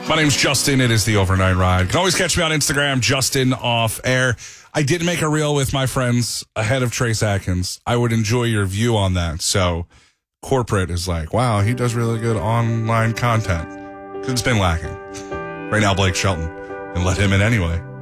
My name's Justin. It is the Overnight Ride. You can always catch me on Instagram, Justin Off Air. I did make a reel with my friends ahead of Trace Atkins. I would enjoy your view on that. So corporate is like, wow, he does really good online content. It's been lacking. Right now, Blake Shelton. And let him in anyway.